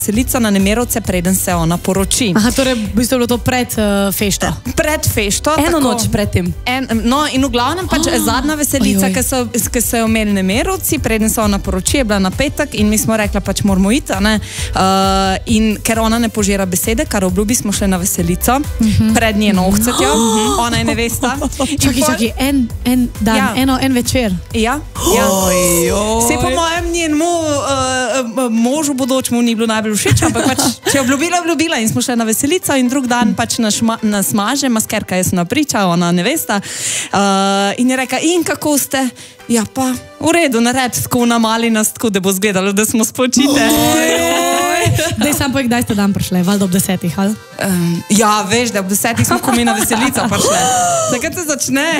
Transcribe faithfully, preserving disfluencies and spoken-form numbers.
veselico na Nemerovce, preden se ona poroči. Aha, torej v bistvu je bilo to pred uh, fešto. Pred fešto. Eno tako, noč pred tem. En, no, in v glavnem pač oh, zadnja veselica, ki so, ki so jo imeli Nemerovci, preden se ona poroči, je bila na petek in mi smo rekla, pač moramo iti, ne? Uh, in ker ona ne požira besede, kar obljubi, smo šli na veselico, uh -huh. pred njeno ohcetjo, uh -huh. ona je nevesta. Čakaj, čakaj, en, en dan, ja. eno, en večer. Ja, ja. Se po mojem njenemu uh, možu bodočemu ni bilo najbolj všeč, ampak pač, če je obljubila, obljubila in smo šli na veselico in drug dan pač nas maže, maskerka je sna priča, ona nevesta. Uh, in je rekla, in kako ste? Ja pa, v redu, nared, tako na mali nas, tako da bo zgledalo, da smo spočite. Daj sam povej, kdaj ste dan prišli, valjda ob desetih, ali? Um, ja, veš, da ob desetih smo, ko mi na veselico prišli. Takrat se začne.